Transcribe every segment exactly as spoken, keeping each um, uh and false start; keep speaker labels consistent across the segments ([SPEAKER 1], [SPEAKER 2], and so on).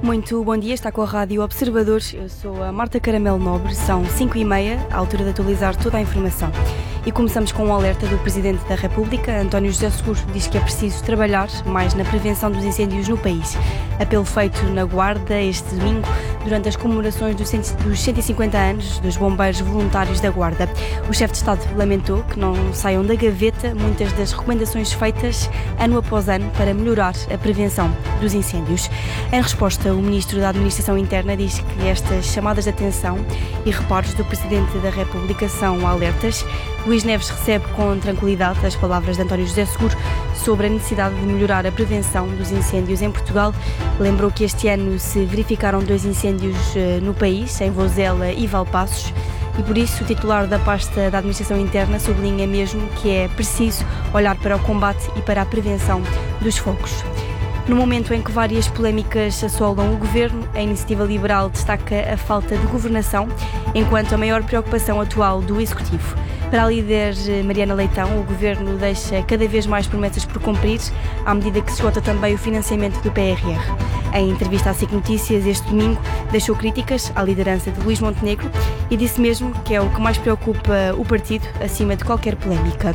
[SPEAKER 1] Muito bom dia, está com a Rádio Observador. Eu sou a Marta Caramelo Nobre, são cinco e meia, à altura de atualizar toda a informação. E começamos com um alerta do Presidente da República. António José Seguro diz que é preciso trabalhar mais na prevenção dos incêndios no país. Apelo feito na Guarda este domingo, durante as comemorações dos cento e cinquenta anos dos bombeiros voluntários da Guarda. O chefe de Estado lamentou que não saiam da gaveta muitas das recomendações feitas ano após ano para melhorar a prevenção dos incêndios. Em resposta, o Ministro da Administração Interna diz que estas chamadas de atenção e reparos do Presidente da República são alertas. Luís Neves recebe com tranquilidade as palavras de António José Seguro sobre a necessidade de melhorar a prevenção dos incêndios em Portugal. Lembrou que este ano se verificaram dois incêndios no país, em Vozela e Valpaços, e por isso o titular da pasta da Administração Interna sublinha mesmo que é preciso olhar para o combate e para a prevenção dos focos. No momento em que várias polémicas assolam o Governo, a Iniciativa Liberal destaca a falta de governação, enquanto a maior preocupação atual do Executivo. Para a líder Mariana Leitão, o Governo deixa cada vez mais promessas por cumprir, à medida que se esgota também o financiamento do P R R. Em entrevista à SIC Notícias este domingo, deixou críticas à liderança de Luís Montenegro e disse mesmo que é o que mais preocupa o partido, acima de qualquer polémica.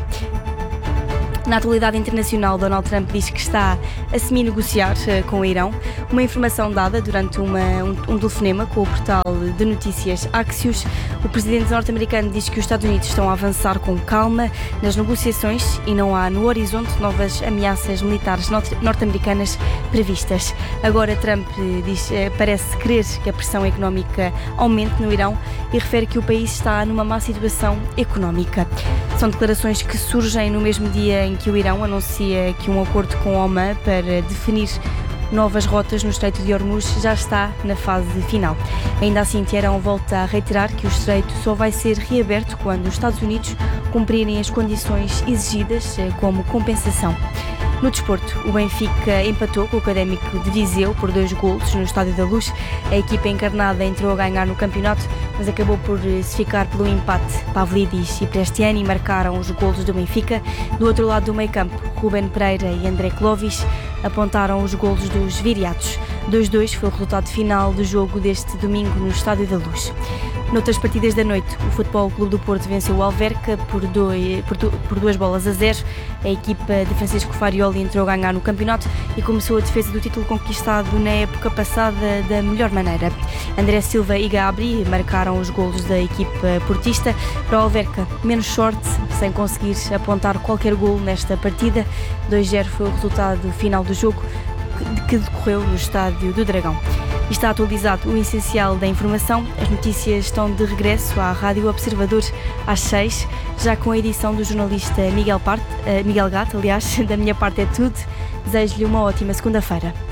[SPEAKER 1] Na atualidade internacional, Donald Trump diz que está a semi-negociar uh, com o Irão. Uma informação dada durante uma, um, um telefonema com o portal de notícias Axios. O presidente norte-americano diz que os Estados Unidos estão a avançar com calma nas negociações e não há no horizonte novas ameaças militares norte-americanas previstas. Agora Trump diz, uh, parece querer que a pressão económica aumente no Irão e refere que o país está numa má situação económica. São declarações que surgem no mesmo dia em que o Irão anuncia que um acordo com Omã para definir novas rotas no Estreito de Hormuz já está na fase final. Ainda assim, Teherão volta a reiterar que o estreito só vai ser reaberto quando os Estados Unidos cumprirem as condições exigidas como compensação. No desporto, o Benfica empatou com o Académico de Viseu por dois golos no Estádio da Luz. A equipa encarnada entrou a ganhar no campeonato, mas acabou por se ficar pelo empate. Pavlidis e Prestiani marcaram os golos do Benfica. Do outro lado do meio-campo, Ruben Pereira e André Clovis apontaram os golos dos viriatos. dois a dois foi o resultado final do jogo deste domingo no Estádio da Luz. Noutras partidas da noite, o Futebol Clube do Porto venceu o Alverca por, dois, por, por duas bolas a zero. A equipa de Francisco Farioli entrou a ganhar no campeonato e começou a defesa do título conquistado na época passada da melhor maneira. André Silva e Gabri marcaram os golos da equipa portista. Para o Alverca, menos sorte, sem conseguir apontar qualquer golo nesta partida. dois a zero foi o resultado final do jogo, que decorreu no Estádio do Dragão. E está atualizado o essencial da informação. As notícias estão de regresso à Rádio Observador às seis, já com a edição do jornalista Miguel, Parte, uh, Miguel Gato. Aliás, da minha parte é tudo. Desejo-lhe uma ótima segunda-feira.